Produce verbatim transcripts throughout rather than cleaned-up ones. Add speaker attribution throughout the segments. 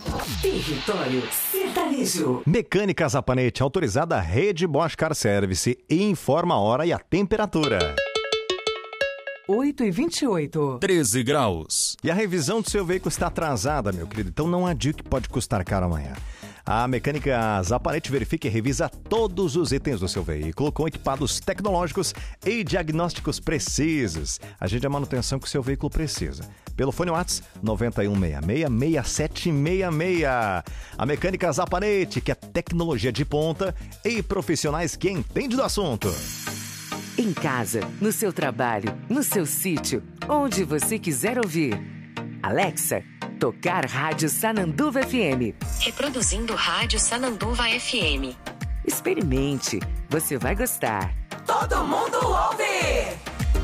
Speaker 1: Território Sertanejo.
Speaker 2: Mecânica Zapanete, autorizada Rede Bosch Car Service, e informa a hora e a temperatura.
Speaker 1: oito e vinte e oito.
Speaker 3: treze graus.
Speaker 2: E a revisão do seu veículo está atrasada, meu querido, então não adie que pode custar caro amanhã. A Mecânica Zapanete verifica e revisa todos os itens do seu veículo com equipados tecnológicos e diagnósticos precisos. Agende a manutenção que o seu veículo precisa. Pelo fone WhatsApp nove um seis seis, seis sete seis seis. A Mecânica Zapanete, que é tecnologia de ponta e profissionais que entendem do assunto.
Speaker 1: Em casa, no seu trabalho, no seu sítio, onde você quiser ouvir. Alexa, tocar Rádio Sananduva F M.
Speaker 4: Reproduzindo Rádio Sananduva F M.
Speaker 1: Experimente, você vai gostar. Todo mundo ouve!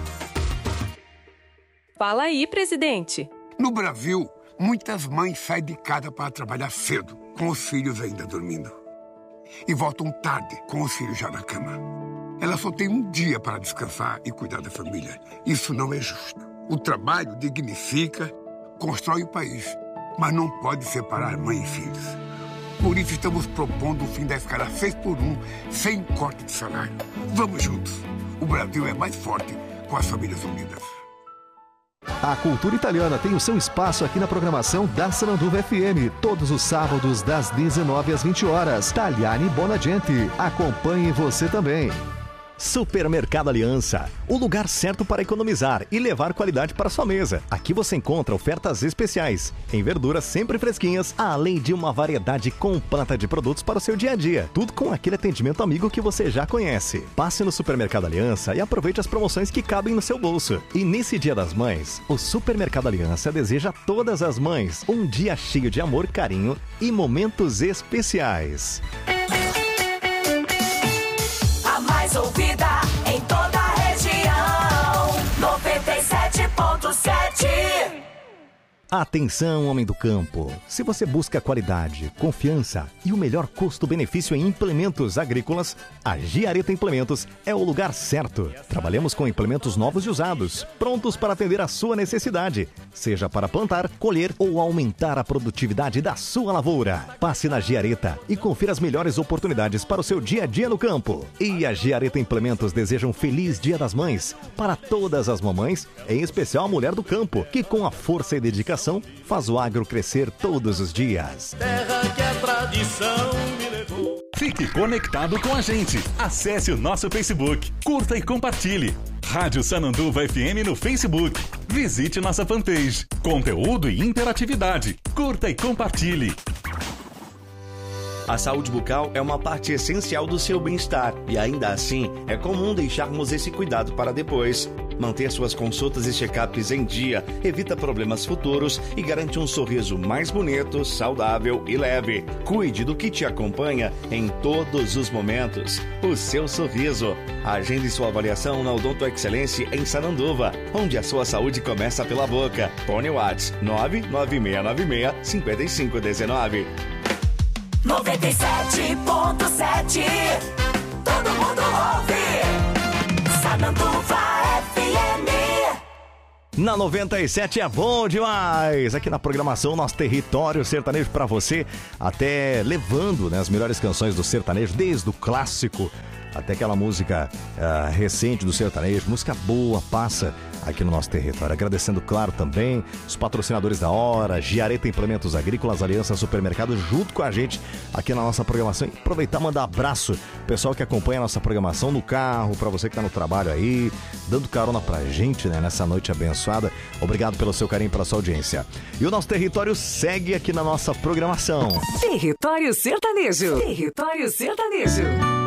Speaker 5: Fala aí, presidente.
Speaker 6: No Brasil, muitas mães saem de casa para trabalhar cedo, com os filhos ainda dormindo. E voltam tarde, com os filhos já na cama. Ela só tem um dia para descansar e cuidar da família. Isso não é justo. O trabalho dignifica, constrói o país, mas não pode separar mãe e filhos. Por isso estamos propondo o fim da escala seis por um, sem corte de salário. Vamos juntos. O Brasil é mais forte com as famílias unidas.
Speaker 7: A cultura italiana tem o seu espaço aqui na programação da Sananduva F M, todos os sábados das dezenove às vinte horas. Tagliani Bonagente. Acompanhe você também.
Speaker 2: Supermercado Aliança, o lugar certo para economizar e levar qualidade para sua mesa. Aqui você encontra ofertas especiais, em verduras sempre fresquinhas, além de uma variedade completa de produtos para o seu dia a dia. Tudo com aquele atendimento amigo que você já conhece. Passe no Supermercado Aliança e aproveite as promoções que cabem no seu bolso. E nesse Dia das Mães, o Supermercado Aliança deseja a todas as mães um dia cheio de amor, carinho e momentos especiais.
Speaker 8: Mais ouvida em toda a região, noventa e sete ponto sete.
Speaker 2: Atenção, homem do campo! Se você busca qualidade, confiança e o melhor custo-benefício em implementos agrícolas, a Giareta Implementos é o lugar certo. Trabalhamos com implementos novos e usados, prontos para atender a sua necessidade, seja para plantar, colher ou aumentar a produtividade da sua lavoura. Passe na Giareta e confira as melhores oportunidades para o seu dia a dia no campo. E a Giareta Implementos deseja um feliz Dia das Mães para todas as mamães, em especial a mulher do campo, que com a força e dedicação faz o agro crescer todos os dias.
Speaker 9: Terra que a tradição me levou.
Speaker 3: Fique conectado com a gente. Acesse o nosso Facebook, curta e compartilhe. Rádio Sananduva F M no Facebook. Visite nossa fanpage. Conteúdo e interatividade. Curta e compartilhe.
Speaker 10: A saúde bucal é uma parte essencial do seu bem-estar e ainda assim é comum deixarmos esse cuidado para depois. Manter suas consultas e check-ups em dia evita problemas futuros e garante um sorriso mais bonito, saudável e leve. Cuide do que te acompanha em todos os momentos. O seu sorriso. Agende sua avaliação na Odonto Excelência em Sananduva, onde a sua saúde começa pela boca. Fone WhatsApp nove nove seis nove seis, cinco cinco um nove.
Speaker 8: noventa e sete ponto sete. Todo mundo ouve. Sananduva F M.
Speaker 2: Na noventa e sete é bom demais. Aqui na programação Nosso Território Sertanejo para você, até levando, né, as melhores canções do sertanejo, desde o clássico até aquela música uh, recente do sertanejo, música boa, passa aqui no nosso território. Agradecendo, claro, também os patrocinadores da hora, Giareta Implementos Agrícolas, Aliança Supermercado, junto com a gente aqui na nossa programação. E aproveitar e mandar abraço pessoal que acompanha a nossa programação no carro, para você que tá no trabalho aí, dando carona pra gente, né, nessa noite abençoada. Obrigado pelo seu carinho, pela sua audiência. E o nosso território segue aqui na nossa programação.
Speaker 1: Território Sertanejo. Território Sertanejo.